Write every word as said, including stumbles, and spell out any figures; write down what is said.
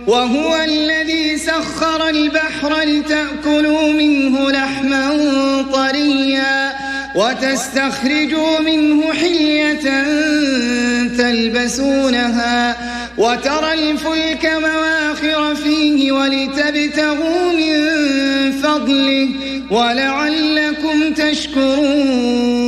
وهو الذي سخر البحر لتأكلوا منه لحما طريا وتستخرجوا منه حلية تلبسونها وترى الفلك مواخر فيه ولتبتغوا من فضله ولعلكم تشكرون